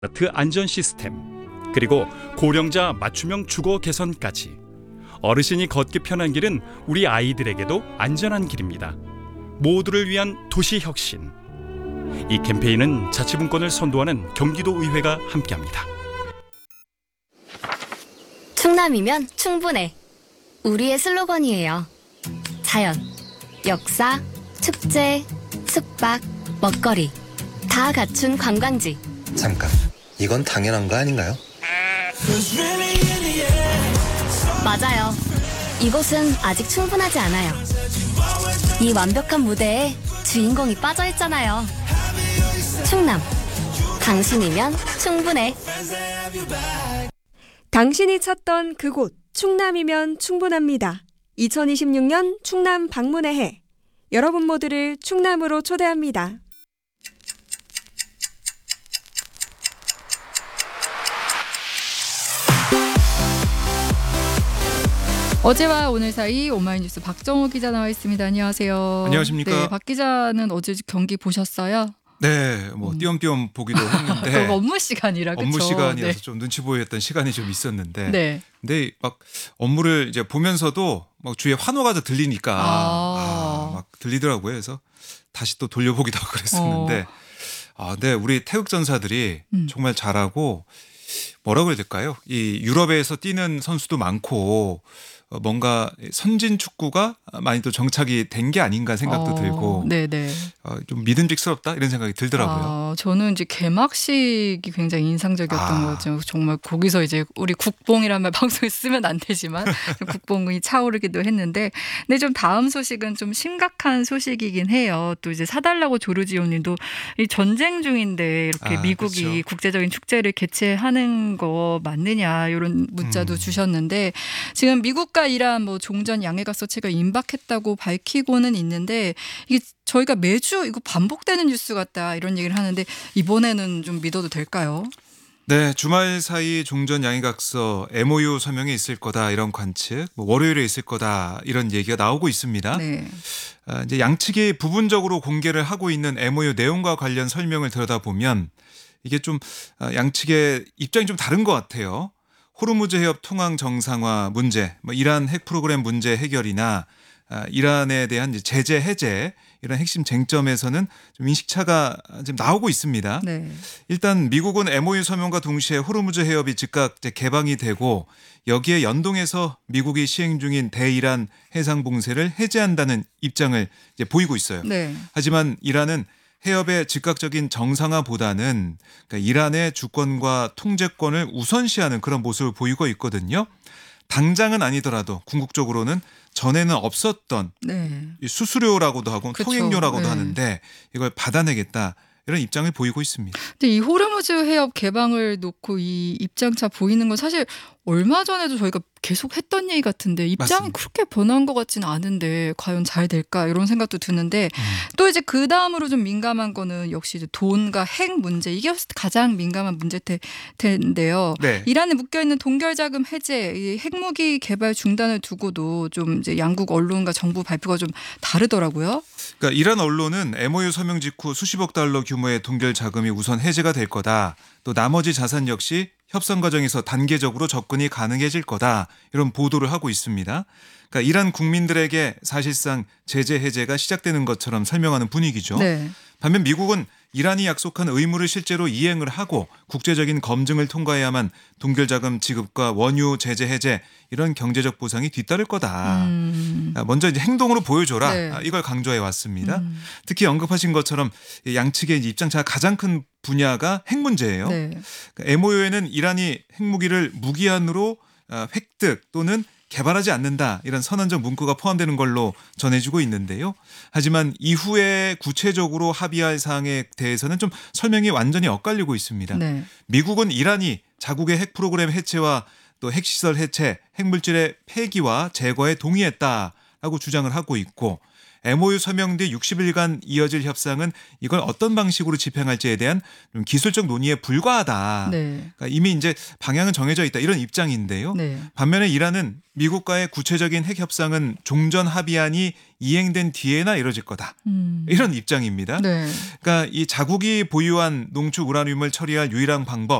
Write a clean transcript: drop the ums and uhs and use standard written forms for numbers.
아파트 안전 시스템, 그리고 고령자 맞춤형 주거 개선까지. 어르신이 걷기 편한 길은 우리 아이들에게도 안전한 길입니다. 모두를 위한 도시 혁신. 이 캠페인은 자치분권을 선도하는 경기도의회가 함께합니다. 충남이면 충분해. 우리의 슬로건이에요. 자연, 역사, 축제, 숙박, 먹거리 다 갖춘 관광지. 잠깐, 이건 당연한 거 아닌가요? 맞아요. 이곳은 아직 충분하지 않아요. 이 완벽한 무대에 주인공이 빠져있잖아요. 충남, 당신이면 충분해. 당신이 찾던 그곳 충남이면 충분합니다. 2026년 충남 방문의 해. 여러분 모두를 충남으로 초대합니다. 어제와 오늘 사이 오마이뉴스 박정호 기자 나와 있습니다. 안녕하세요. 안녕하십니까. 네, 박 기자는 어제 경기 보셨어요? 네, 뭐 띄엄띄엄 보기도 했는데 업무 시간이라 그렇죠. 업무 시간이라서 네. 좀 눈치 보였던 시간이 좀 있었는데, 네. 근데 막 업무를 이제 보면서도 막 주위에 환호가 더 들리니까 막 들리더라고요. 그래서 다시 또 돌려보기도 하고 그랬었는데, 네, 우리 태극 전사들이 정말 잘하고 뭐라고 해야 될까요? 이 유럽에서 뛰는 선수도 많고. 뭔가 선진 축구가 많이 또 정착이 된 게 아닌가 생각도 들고 네네. 좀 믿음직스럽다 이런 생각이 들더라고요. 저는 이제 개막식이 굉장히 인상적이었던 거죠. 정말 거기서 이제 우리 국뽕이란 말 방송에 쓰면 안 되지만 국뽕이 차오르기도 했는데, 근데 좀 다음 소식은 좀 심각한 소식이긴 해요. 또 이제 사달라고 조르지오님도 이 전쟁 중인데 이렇게 미국이 그렇죠. 국제적인 축제를 개최하는 거 맞느냐 이런 문자도 주셨는데, 지금 미국과 이란 뭐 종전 양해각서체가 임박했다고 밝히고는 있는데, 이게 저희가 매주 이거 반복되는 뉴스 같다 이런 얘기를 하는데 이번에는 좀 믿어도 될까요? 네, 주말 사이 종전 양해각서 MOU 서명에 있을 거다 이런 관측, 뭐 월요일에 있을 거다 이런 얘기가 나오고 있습니다. 네. 이제 양측이 부분적으로 공개를 하고 있는 MOU 내용과 관련 설명을 들여다보면 이게 좀 양측의 입장이 좀 다른 것 같아요. 호르무즈 해협 통항 정상화 문제, 뭐 이란 핵 프로그램 문제 해결이나 이란에 대한 제재 해제 이런 핵심 쟁점에서는 좀 인식차가 지금 나오고 있습니다. 네. 일단 미국은 MOU 서명과 동시에 호르무즈 해협이 즉각 이제 개방이 되고 여기에 연동해서 미국이 시행 중인 대이란 해상 봉쇄를 해제한다는 입장을 이제 보이고 있어요. 네. 하지만 이란은 해협의 즉각적인 정상화보다는 그러니까 이란의 주권과 통제권을 우선시하는 그런 모습을 보이고 있거든요. 당장은 아니더라도 궁극적으로는 전에는 없었던 네. 수수료라고도 하고 그쵸. 통행료라고도 네. 하는데 이걸 받아내겠다 이런 입장을 보이고 있습니다. 근데 이 호르무즈 해협 개방을 놓고 이 입장차 보이는 건 사실 얼마 전에도 저희가 계속 했던 얘기 같은데 입장이 맞습니다. 그렇게 변한 것 같지는 않은데 과연 잘 될까 이런 생각도 드는데, 또 이제 그 다음으로 좀 민감한 거는 역시 이제 돈과 핵 문제, 이게 가장 민감한 문제 텐데요. 네. 이란에 묶여 있는 동결 자금 해제, 이 핵무기 개발 중단을 두고도 좀 이제 양국 언론과 정부 발표가 좀 다르더라고요. 그러니까 이란 언론은 MOU 서명 직후 수십억 달러 규모의 동결 자금이 우선 해제가 될 거다. 또 나머지 자산 역시 협상 과정에서 단계적으로 접근이 가능해질 거다. 이런 보도를 하고 있습니다. 그러니까 이란 국민들에게 사실상 제재 해제가 시작되는 것처럼 설명하는 분위기죠. 네. 반면 미국은 이란이 약속한 의무를 실제로 이행을 하고 국제적인 검증을 통과해야만 동결자금 지급과 원유 제재 해제 이런 경제적 보상이 뒤따를 거다. 먼저 이제 행동으로 보여줘라. 네. 이걸 강조해 왔습니다. 특히 언급하신 것처럼 양측의 입장차가 가장 큰 분야가 핵 문제예요. 네. 그러니까 MOU에는 이란이 핵무기를 무기한으로 획득 또는 개발하지 않는다 이런 선언적 문구가 포함되는 걸로 전해지고 있는데요. 하지만 이후에 구체적으로 합의할 사항에 대해서는 좀 설명이 완전히 엇갈리고 있습니다. 네. 미국은 이란이 자국의 핵 프로그램 해체와 또 핵시설 해체, 핵물질의 폐기와 제거에 동의했다라고 주장을 하고 있고, MOU 서명 뒤 60일간 이어질 협상은 이걸 어떤 방식으로 집행할지에 대한 좀 기술적 논의에 불과하다. 네. 그러니까 이미 이제 방향은 정해져 있다 이런 입장인데요. 네. 반면에 이란은 미국과의 구체적인 핵 협상은 종전 합의안이 이행된 뒤에나 이뤄질 거다. 이런 입장입니다. 네. 그러니까 이 자국이 보유한 농축 우라늄을 처리할 유일한 방법